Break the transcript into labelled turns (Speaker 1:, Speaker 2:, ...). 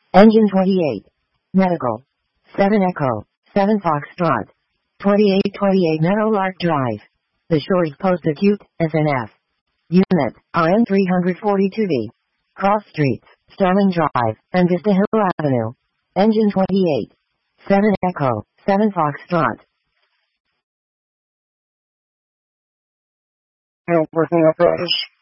Speaker 1: Engine 28. Medical. 7 Echo. 7 Foxtrot. 2828 Meadowlark Drive. The Shores Post Acute, SNF. Unit, RN342D. Cross Streets, Starling Drive, and Vista Hill Avenue. Engine 28. 7 Echo. 7 Foxtrot.
Speaker 2: Working operation.